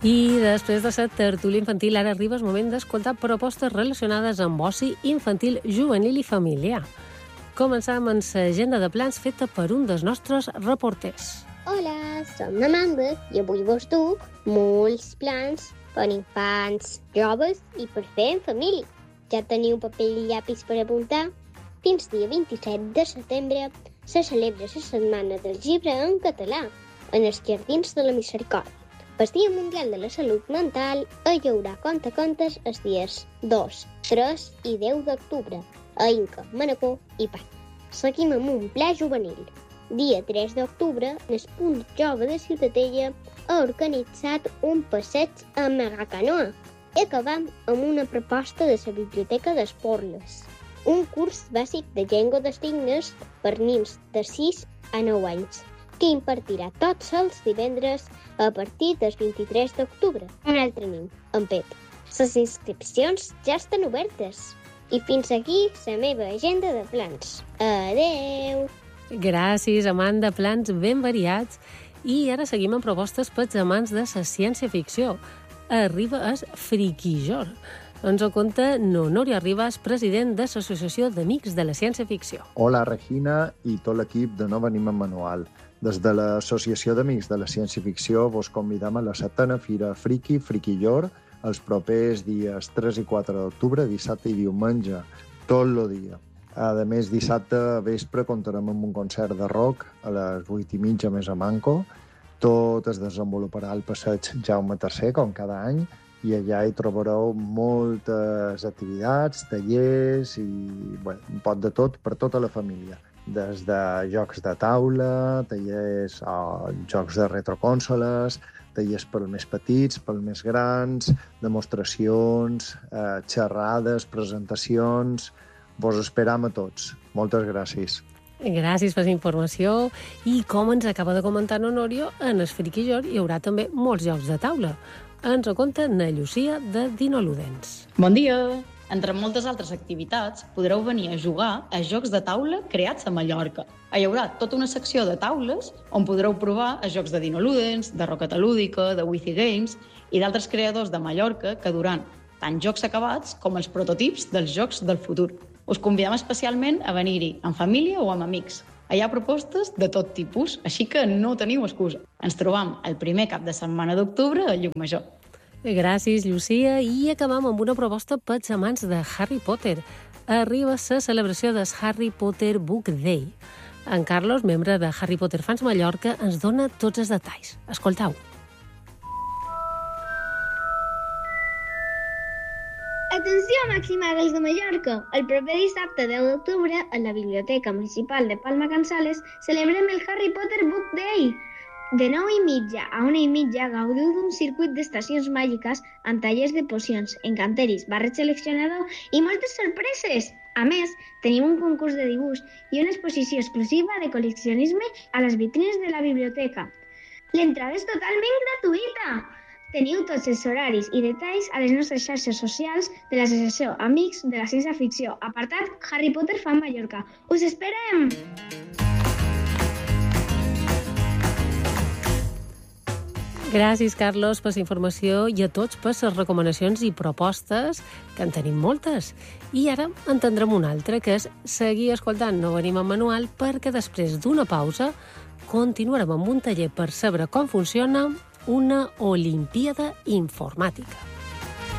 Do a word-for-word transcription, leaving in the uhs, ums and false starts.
I després de la tertúlia infantil, ara arriba el moment d'escoltar propostes relacionades amb oci infantil, juvenil i familiar. Començam amb l'agenda de plans feta per un dels nostres reporters. Hola, som l'Amanda i avui vos duc molts plans per infants, joves i per fer en família. Ja teniu paper i llapis per apuntar? Fins dia vint-i-set de setembre se celebra la Setmana del Llibre en català en els Jardins de la Misericòrdia. El Dia Mundial de la Salut Mental hi haurà contacontes els dies dos, tres i deu d'octubre a Inca, Manacor i Pany. Seguim amb un ple juvenil. Dia tres d'octubre, el Punt Jove de Ciutadella ha organitzat un passeig a Megacanoa i acabam amb una proposta de la Biblioteca d'Esporles, un curs bàsic de llengua de signes per nens de sis a nou anys, que impartirà tots els divendres a partir del vint-i-tres d'octubre. Un altre nen, en Pep. Les inscripcions ja estan obertes. I fins aquí la meva agenda de plans. Adeu! Gràcies, Amanda, plans ben variats. I ara seguim amb propostes pels amants de la ciència-ficció. Arriba el Friquijor. Ens ho conta Nonorio Ribas, president de l'Associació d'Amics de la Ciència-Ficció. Hola, Regina i tot l'equip de No Venim en Manual. Des de l'Associació d'Amics de la Ciència-Ficció vos convidam a la setena Fira Friki Friquillor els propers dies tres i quatre d'octubre, dissabte i diumenge, tot el dia. A més, dissabte a vespre comptarem amb un concert de rock a les vuit i mitja més a Manco. Tot es desenvoluparà al passeig Jaume tercer, com cada any, i allà hi trobareu moltes activitats, tallers i bueno, un pot de tot per tota la família. Des de jocs de taula, tallers a jocs de retrocònsoles, tallers per als més petits, per als més grans, demostracions, eh, xerrades, presentacions. Vos esperam a tots. Moltes gràcies. Gràcies per la informació. I com ens acaba de comentar Nonorio, en el Friquijor hi haurà també molts jocs de taula. Ens ho conta na Llucia de Dinoludens. Bon dia! Entre moltes altres activitats, podreu venir a jugar a jocs de taula creats a Mallorca. Hi haurà tota una secció de taules on podreu provar a jocs de Dinoludens, de Roqueta Lúdica, de Wifi Games i d'altres creadors de Mallorca que duran tant jocs acabats com els prototips dels jocs del futur. Us convidem especialment a venir-hi en família o amb amics. Hi ha propostes de tot tipus, així que no teniu excusa. Ens trobam el primer cap de setmana d'octubre a Llucmajor. Gràcies, Llucia. I acabam amb una proposta pels amants de Harry Potter. Arriba la celebració del Harry Potter Book Day. En Carlos, membre de Harry Potter Fans Mallorca, ens dona tots els detalls. Escoltau. Atenció, Maximagos de Mallorca! El proper dissabte deu d'octubre, a la Biblioteca Municipal de Palma Cansales, celebrem el Harry Potter Book Day. De nou i mitja a una i mitja gaudiu d'un circuit d'estacions màgiques amb tallers de pocions, encanteris, barret seleccionador i moltes sorpreses. A més, tenim un concurs de dibuix i una exposició exclusiva de col·leccionisme a les vitrines de la biblioteca. L'entrada és totalment gratuïta! Teniu tots els horaris i detalls a les nostres xarxes socials de l'Associació Amics de la Ciència-Ficció, apartat Harry Potter Fan Mallorca. Us esperem! Gràcies, Carlos, per la informació i a tots per les recomanacions i propostes, que en tenim moltes. I ara en tindrem una altra, que és seguir escoltant No Venim en Manual, perquè després d'una pausa continuarem amb un taller per saber com funciona una Olimpíada Informàtica.